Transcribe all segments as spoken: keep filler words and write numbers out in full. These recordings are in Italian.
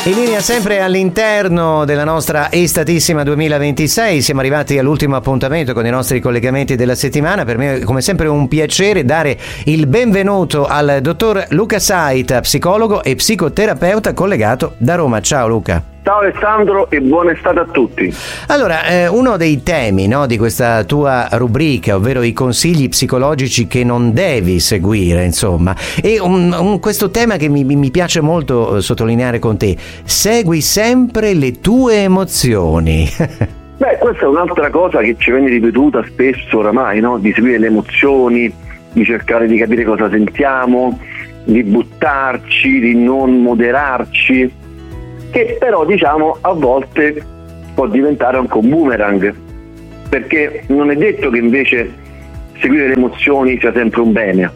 In linea sempre all'interno della nostra Estatissima duemilaventisei, siamo arrivati all'ultimo appuntamento con i nostri collegamenti della settimana. Per me è come sempre un piacere dare il benvenuto al dottor Luca Saita, psicologo e psicoterapeuta collegato da Roma. Ciao Luca. Ciao Alessandro e buona estate a tutti. Allora, eh, uno dei temi, no, di questa tua rubrica, ovvero i consigli psicologici che non devi seguire, insomma, e un, un, questo tema che mi, mi piace molto eh, sottolineare con te: segui sempre le tue emozioni. Beh, questa è un'altra cosa che ci viene ripetuta spesso oramai, no? Di seguire le emozioni, di cercare di capire cosa sentiamo, di buttarci, di non moderarci, che però diciamo a volte può diventare anche un boomerang, perché non è detto che invece seguire le emozioni sia sempre un bene.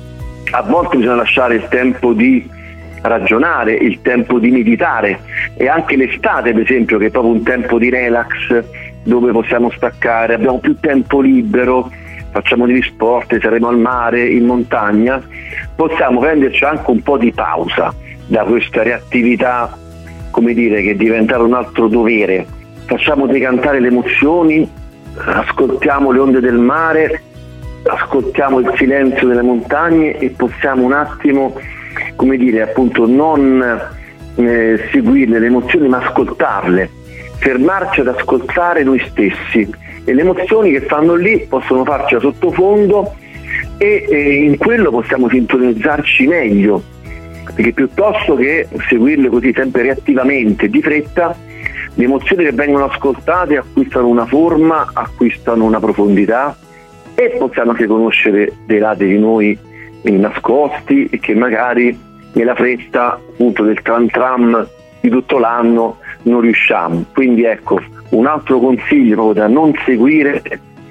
A volte bisogna lasciare il tempo di ragionare, il tempo di meditare, e anche l'estate per esempio, che è proprio un tempo di relax dove possiamo staccare, abbiamo più tempo libero, facciamo degli sport, saremo al mare, in montagna, possiamo prenderci anche un po' di pausa da questa reattività, come dire, che è diventato un altro dovere. Facciamo decantare le emozioni, ascoltiamo le onde del mare, ascoltiamo il silenzio delle montagne e possiamo un attimo, come dire, appunto non eh, seguirle le emozioni ma ascoltarle, fermarci ad ascoltare noi stessi, e le emozioni che fanno lì possono farci a sottofondo e, e in quello possiamo sintonizzarci meglio, perché piuttosto che seguirle così sempre reattivamente, di fretta, le emozioni che vengono ascoltate acquistano una forma, acquistano una profondità, e possiamo anche conoscere dei lati di noi nascosti e che magari nella fretta appunto del tram tram di tutto l'anno non riusciamo. Quindi ecco, un altro consiglio proprio da non seguire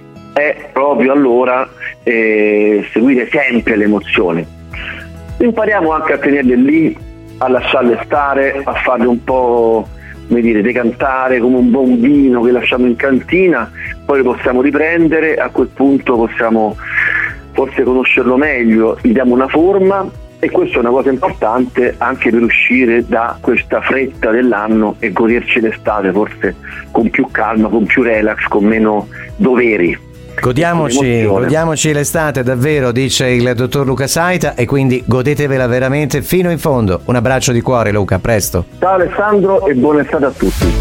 è proprio allora eh, seguire sempre le emozioni. Impariamo anche a tenerle lì, a lasciarle stare, a farle un po', come dire, decantare come un buon vino che lasciamo in cantina, poi le possiamo riprendere, a quel punto possiamo forse conoscerlo meglio, gli diamo una forma, e questa è una cosa importante anche per uscire da questa fretta dell'anno e goderci l'estate forse con più calma, con più relax, con meno doveri. Godiamoci, godiamoci l'estate davvero, dice il dottor Luca Saita, e quindi godetevela veramente fino in fondo. Un abbraccio di cuore Luca, a presto. Ciao Alessandro e buona estate a tutti.